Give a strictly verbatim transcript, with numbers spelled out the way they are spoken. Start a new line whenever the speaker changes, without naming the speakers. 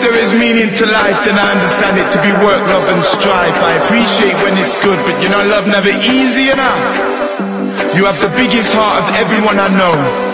there is meaning to life, then I understand it to be work, love and strife. I appreciate when it's good, but you know love never easy enough. You have the biggest heart of everyone I know.